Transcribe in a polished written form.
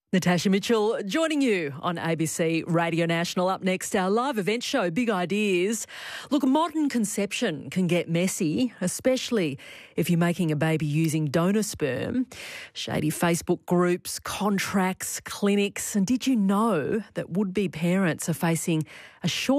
Natasha Mitchell joining you on ABC Radio National. Up next, our live event show, Big Ideas. Look, modern conception can get messy, especially if you're making a baby using donor sperm. Shady Facebook groups, contracts, clinics. And did you know that would-be parents are facing a short